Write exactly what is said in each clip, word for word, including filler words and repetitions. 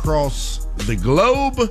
across the globe.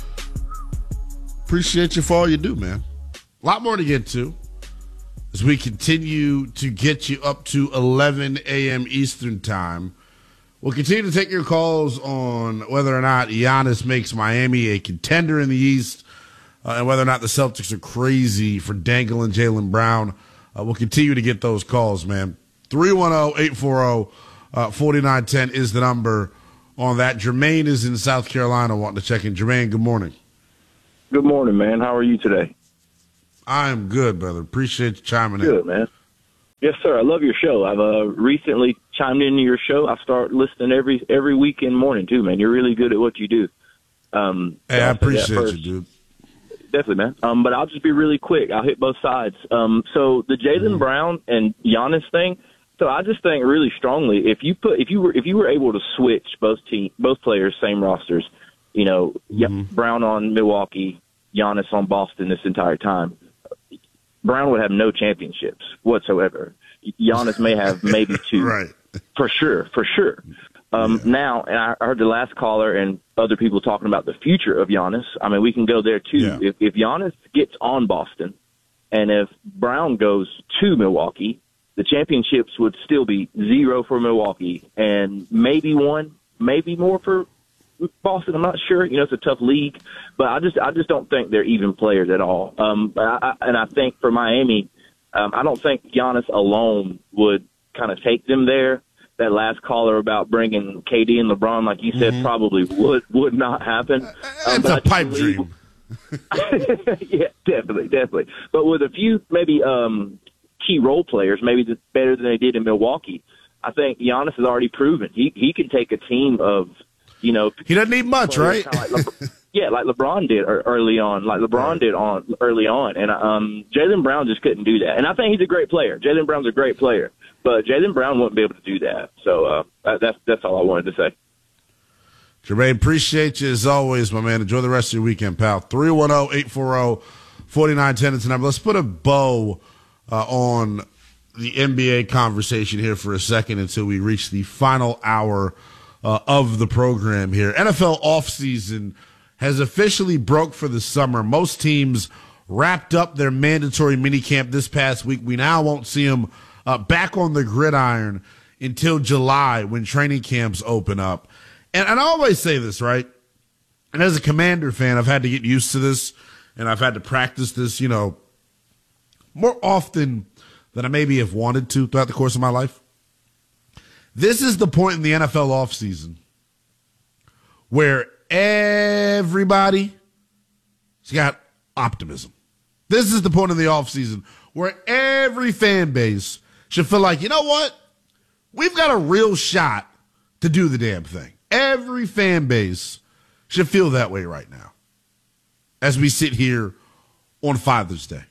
Appreciate you for all you do, man. A lot more to get to as we continue to get you up to eleven a.m. Eastern time. We'll continue to take your calls on whether or not Giannis makes Miami a contender in the East, uh, and whether or not the Celtics are crazy for dangling Jaylen Brown. Uh, we'll continue to get those calls, man. three one zero, eight four zero, four nine one zero is the number on that. Jermaine is in South Carolina wanting to check in. Jermaine, good morning. Good morning, man. How are you today? I'm good, brother. Appreciate you chiming in. Good, man. Yes, sir. I love your show. I've uh, recently chimed into your show. I start listening every every weekend morning, too, man. You're really good at what you do. Um, hey, I appreciate you, dude. Definitely, man. Um, but I'll just be really quick. I'll hit both sides. Um, so the Jaylen mm-hmm. Brown and Giannis thing, so I just think really strongly, if you put if you were if you were able to switch both team both players, same rosters, you know, mm-hmm. Brown on Milwaukee, Giannis on Boston this entire time, Brown would have no championships whatsoever. Giannis may have maybe two. Right. For sure, for sure. Um, yeah. Now, and I heard the last caller and other people talking about the future of Giannis. I mean, we can go there, too. Yeah. If, if Giannis gets on Boston and if Brown goes to Milwaukee, the championships would still be zero for Milwaukee and maybe one, maybe more for Boston. I'm not sure. You know, it's a tough league, but I just I just don't think they're even players at all. Um, I, I, and I think for Miami, um, I don't think Giannis alone would kind of take them there. That last caller about bringing K D and LeBron, like you said, mm-hmm. probably would would not happen. Um, it's a pipe believe, dream. Yeah, definitely, definitely. But with a few maybe um, key role players, maybe better than they did in Milwaukee, I think Giannis has already proven he he can take a team of. You know, he doesn't need much, right? Like Le- yeah, like LeBron did early on, like LeBron right. did on early on, and um, Jaylen Brown just couldn't do that. And I think he's a great player. Jaylen Brown's a great player, but Jaylen Brown wouldn't be able to do that. So uh, that's that's all I wanted to say. Jermaine, appreciate you as always, my man. Enjoy the rest of your weekend, pal. three one zero, eight four zero, four nine one zero is the number. Let's put a bow uh, on the N B A conversation here for a second until we reach the final hour Uh, of the program here. N F L offseason has officially broke for the summer. Most teams wrapped up their mandatory minicamp this past week. We now won't see them uh, back on the gridiron until July when training camps open up. And, and I always say this, right? And as a Commander fan, I've had to get used to this, and I've had to practice this, you know, more often than I maybe have wanted to throughout the course of my life. This is the point in the N F L offseason where everybody's got optimism. This is the point in the offseason where every fan base should feel like, you know what? We've got a real shot to do the damn thing. Every fan base should feel that way right now as we sit here on Father's Day.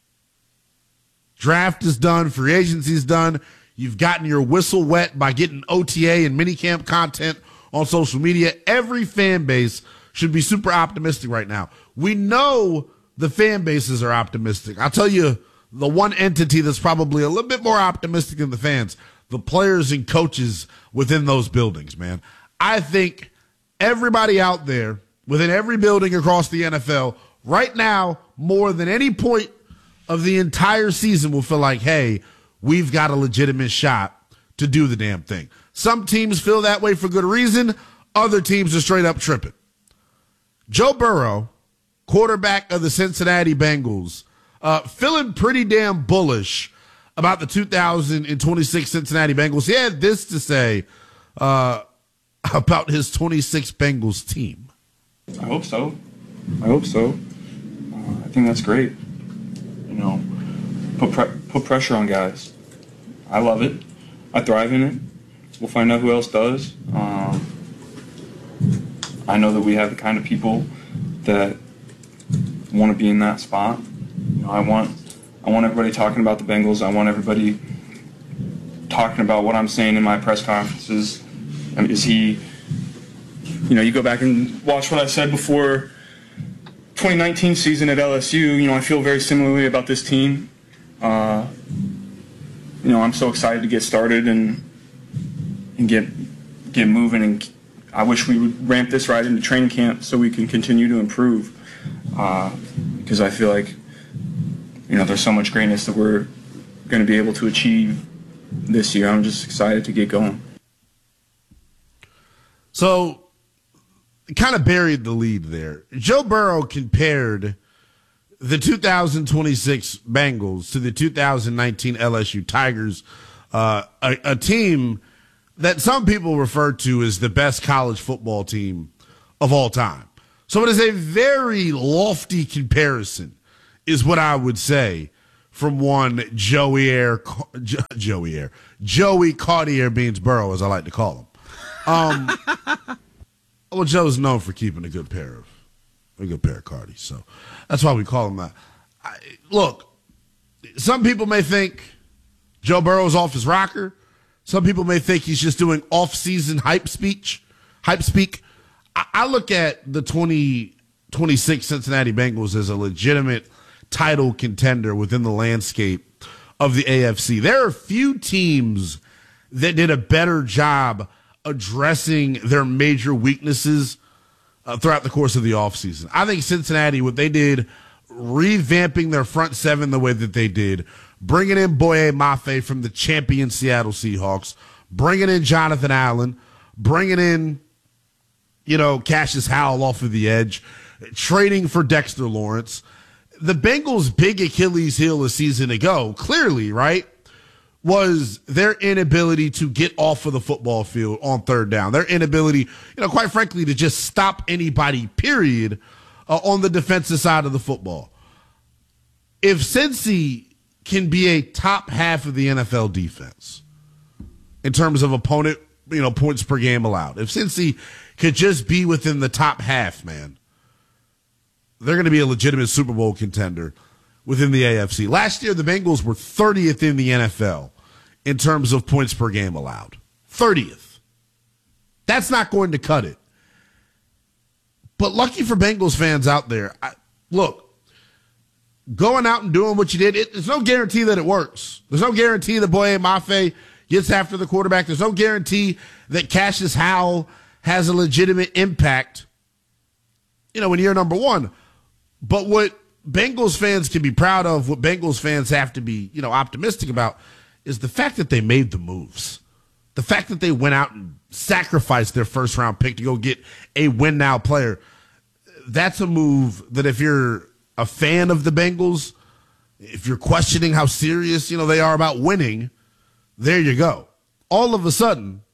Draft is done. Free agency is done. You've gotten your whistle wet by getting O T A and minicamp content on social media. Every fan base should be super optimistic right now. We know the fan bases are optimistic. I'll tell you the one entity that's probably a little bit more optimistic than the fans, the players and coaches within those buildings, man. I think everybody out there within every building across the N F L right now, more than any point of the entire season, will feel like, hey, we've got a legitimate shot to do the damn thing. Some teams feel that way for good reason. Other teams are straight up tripping. Joe Burrow, quarterback of the Cincinnati Bengals, uh, feeling pretty damn bullish about the two thousand twenty-six Cincinnati Bengals. He had this to say uh, about his twenty-six Bengals team. I hope so. I hope so. Uh, I think that's great. You know, put pre- put pressure on guys. I love it. I thrive in it. We'll find out who else does. Um, I know that we have the kind of people that want to be in that spot. You know, I want I want everybody talking about the Bengals. I want everybody talking about what I'm saying in my press conferences. I mean, is he? You know, you go back and watch what I said before twenty nineteen season at L S U. You know, I feel very similarly about this team. Uh, you know, I'm so excited to get started and and get get moving and I wish we would ramp this right into training camp so we can continue to improve. Uh, because I feel like, you know, there's so much greatness that we're going to be able to achieve this year. I'm just excited to get going. So, kind of buried the lead there. Joe Burrow compared the two thousand twenty-six Bengals to the two thousand nineteen L S U Tigers, uh, a, a team that some people refer to as the best college football team of all time. So it is a very lofty comparison, is what I would say, from one Joey Air, Joey Air, Joey Cartier Beans Burrow, as I like to call him. Um, well, Joe's known for keeping a good pair of a good pair of Cardis, so that's why we call him that. I, look, some people may think Joe Burrow's off his rocker. Some people may think he's just doing off-season hype speech, hype speak. I, I look at the twenty twenty-six Cincinnati Bengals as a legitimate title contender within the landscape of the A F C. There are few teams that did a better job addressing their major weaknesses uh, throughout the course of the offseason. I think Cincinnati, what they did, revamping their front seven the way that they did, bringing in Boye Mafe from the champion Seattle Seahawks, bringing in Jonathan Allen, bringing in, you know, Cassius Howell off of the edge, trading for Dexter Lawrence. The Bengals' big Achilles heel a season ago, clearly, right, was their inability to get off of the football field on third down. Their inability, you know, quite frankly, to just stop anybody, period, uh, on the defensive side of the football. If Cincy can be a top half of the N F L defense in terms of opponent, you know, points per game allowed, if Cincy could just be within the top half, man, they're going to be a legitimate Super Bowl contender within the A F C. Last year, the Bengals were thirtieth in the N F L in terms of points per game allowed. thirtieth. That's not going to cut it. But lucky for Bengals fans out there, I, look, going out and doing what you did, it, there's no guarantee that it works. There's no guarantee that Boye Mafe gets after the quarterback. There's no guarantee that Cassius Howell has a legitimate impact, you know, in year number one. But what Bengals fans can be proud of, what Bengals fans have to be, you know, optimistic about, is the fact that they made the moves. The fact that they went out and sacrificed their first round pick to go get a win now player. That's a move that if you're a fan of the Bengals, if you're questioning how serious, you know, they are about winning, there you go. All of a sudden,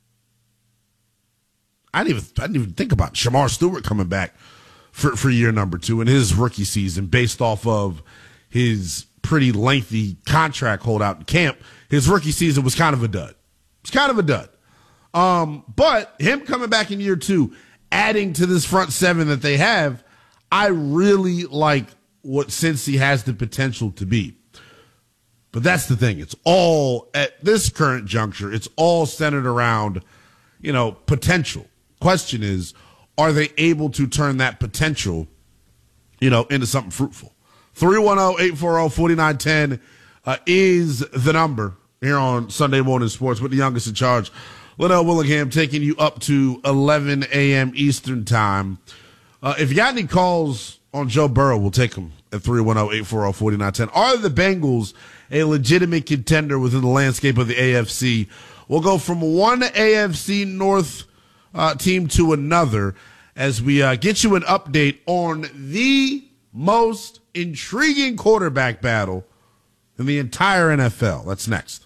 I didn't even, I didn't even think about Shamar Stewart coming back for, for year number two in his rookie season based off of his pretty lengthy contract holdout in camp. His rookie season was kind of a dud. It's kind of a dud. Um, but him coming back in year two, adding to this front seven that they have, I really like what Cincy has the potential to be. But that's the thing. It's all, at this current juncture, it's all centered around, you know, potential. Question is, are they able to turn that potential, you know, into something fruitful? three one zero, eight four zero, four nine one zero uh, is the number here on Sunday Morning Sports with the youngest in charge, Linnell Willingham, taking you up to eleven a.m. Eastern time. Uh, if you got any calls on Joe Burrow, we'll take them at three one zero, eight four zero, four nine one zero. Are the Bengals a legitimate contender within the landscape of the A F C? We'll go from one A F C North uh, team to another as we uh, get you an update on the most intriguing quarterback battle in the entire N F L. That's next.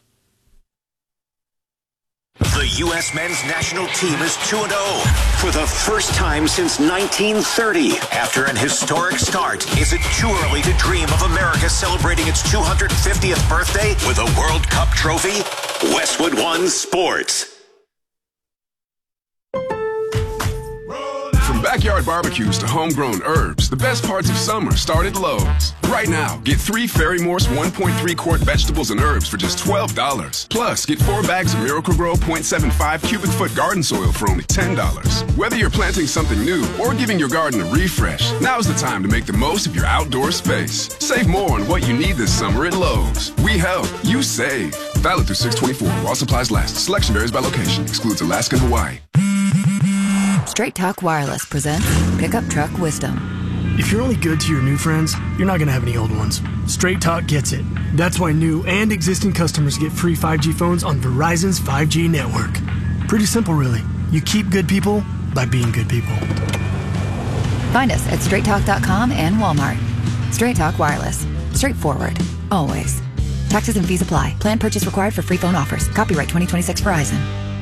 The U S men's national team is two and oh for the first time since nineteen thirty. After an historic start, is it too early to dream of America celebrating its two hundred fiftieth birthday with a World Cup trophy? Westwood One Sports. From backyard barbecues to homegrown herbs, the best parts of summer start at Lowe's. Right now, get three Ferry Morse one point three quart vegetables and herbs for just twelve dollars. Plus, get four bags of Miracle-Gro zero point seven five cubic foot garden soil for only ten dollars. Whether you're planting something new or giving your garden a refresh, now's the time to make the most of your outdoor space. Save more on what you need this summer at Lowe's. We help, you save. Valid through six twenty-four while supplies last. Selection varies by location. Excludes Alaska and Hawaii. Straight Talk Wireless presents Pickup Truck Wisdom. If you're only good to your new friends, you're not going to have any old ones. Straight Talk gets it. That's why new and existing customers get free five G phones on Verizon's five G network. Pretty simple, really. You keep good people by being good people. Find us at straight talk dot com and Walmart. Straight Talk Wireless. Straightforward. Always. Taxes and fees apply. Plan purchase required for free phone offers. Copyright twenty twenty-six Verizon.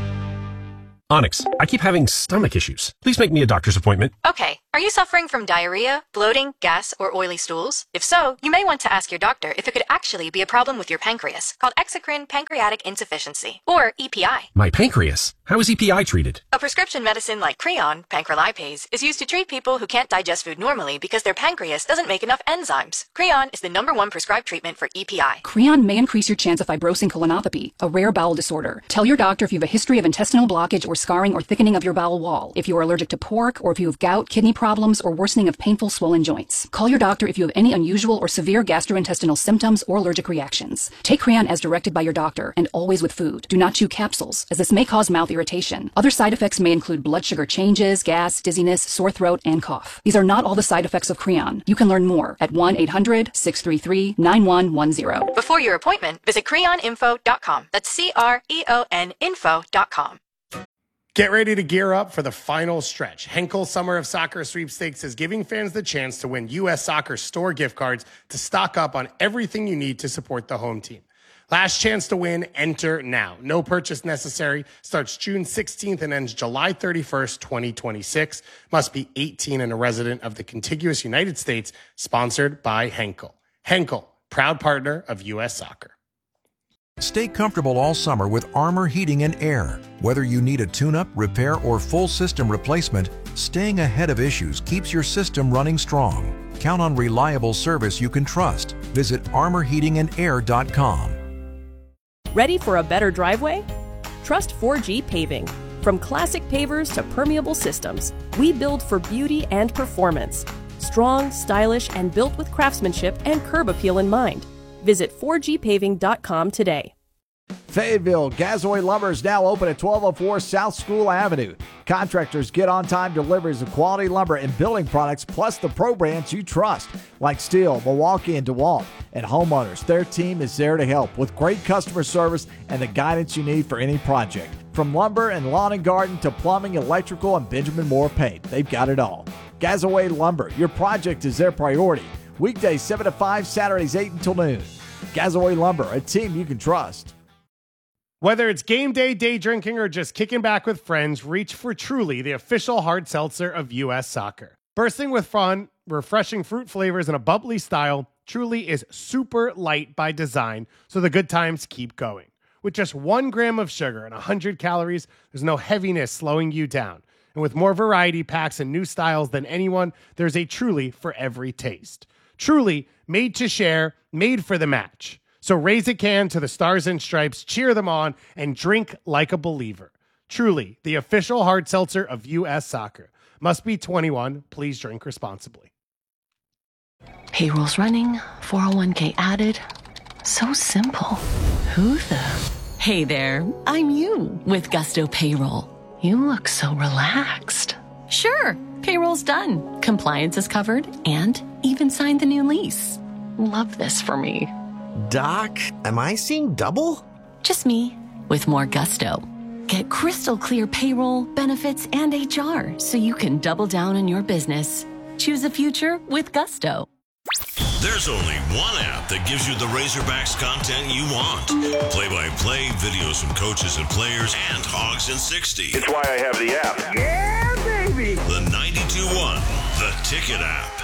Onyx, I keep having stomach issues. Please make me a doctor's appointment. Okay. Are you suffering from diarrhea, bloating, gas, or oily stools? If so, you may want to ask your doctor if it could actually be a problem with your pancreas, called exocrine pancreatic insufficiency, or E P I. My pancreas? How is E P I treated? A prescription medicine like Creon, pancrelipase, is used to treat people who can't digest food normally because their pancreas doesn't make enough enzymes. Creon is the number one prescribed treatment for E P I. Creon may increase your chance of fibrosing colonopathy, a rare bowel disorder. Tell your doctor if you have a history of intestinal blockage or scarring or thickening of your bowel wall, if you are allergic to pork, or if you have gout, kidney problems, or worsening of painful swollen joints. Call your doctor if you have any unusual or severe gastrointestinal symptoms or allergic reactions. Take Creon as directed by your doctor, and always with food. Do not chew capsules, as this may cause mouth irritation. Other side effects may include blood sugar changes, gas, dizziness, sore throat, and cough. These are not all the side effects of Creon. You can learn more at one eight hundred, six three three, nine one one zero. Before your appointment, visit creon info dot com. That's C R E O N info dot com. Get ready to gear up for the final stretch. Henkel Summer of Soccer Sweepstakes is giving fans the chance to win U S Soccer store gift cards to stock up on everything you need to support the home team. Last chance to win, enter now. No purchase necessary. Starts June sixteenth and ends July thirty-first, twenty twenty-six. Must be eighteen and a resident of the contiguous United States. Sponsored by Henkel. Henkel, proud partner of U S Soccer. Stay comfortable all summer with Armor Heating and Air. Whether you need a tune-up, repair, or full system replacement, staying ahead of issues keeps your system running strong. Count on reliable service you can trust. Visit armor heating and air dot com. Ready for a better driveway? Trust four G Paving. From classic pavers to permeable systems, we build for beauty and performance. Strong, stylish, and built with craftsmanship and curb appeal in mind. Visit four G paving dot com today. Fayetteville, Gazoy Lumber is now open at twelve oh four South School Avenue. Contractors get on-time deliveries of quality lumber and building products, plus the pro brands you trust, like Steel, Milwaukee, and DeWalt. And homeowners, their team is there to help with great customer service and the guidance you need for any project. From lumber and lawn and garden to plumbing, electrical, and Benjamin Moore paint, they've got it all. Gazoy Lumber, your project is their priority. Weekdays seven to five, Saturdays eight until noon. Gazoy Lumber, a team you can trust. Whether it's game day, day drinking, or just kicking back with friends, reach for Truly, the official hard seltzer of U S Soccer. Bursting with fun, refreshing fruit flavors, and a bubbly style, Truly is super light by design, so the good times keep going. With just one gram of sugar and one hundred calories, there's no heaviness slowing you down. And with more variety packs and new styles than anyone, there's a Truly for every taste. Truly, made to share, made for the match. So raise a can to the Stars and Stripes, cheer them on, and drink like a believer. Truly, the official hard seltzer of U S Soccer. Must be twenty-one. Please drink responsibly. Payroll's running, four oh one k added. So simple. Who the? Hey there, I'm you with Gusto Payroll. You look so relaxed. Sure, payroll's done. Compliance is covered and even signed the new lease. Love this for me. Doc, am I seeing double? Just me with more gusto. Get crystal clear payroll, benefits, and H R so you can double down on your business. Choose a future with Gusto. There's only one app that gives you the Razorbacks content you want. Play-by-play, videos from coaches and players, and Hogs in sixty. It's why I have the app. Yeah, baby! The ninety-two point one, The Ticket app.